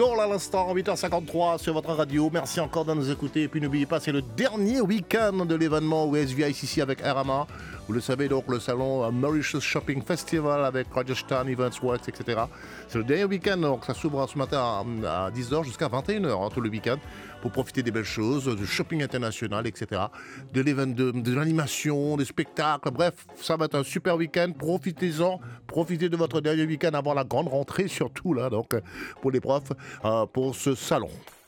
Goal à l'instant, 8h53 sur votre radio. Merci encore de nous écouter. Et puis n'oubliez pas, c'est le dernier week-end de l'événement OSVICC ici avec Arama. Vous le savez, donc le salon Mauritius Shopping Festival avec Rajasthan Events Works, etc. C'est le dernier week-end, donc ça s'ouvre ce matin à 10h jusqu'à 21h, tout le week-end, pour profiter des belles choses, du shopping international, etc. De l'événement, de l'animation, des spectacles, bref, ça va être un super week-end. Profitez-en, profitez de votre dernier week-end avant la grande rentrée, surtout là, donc pour les profs, pour ce salon.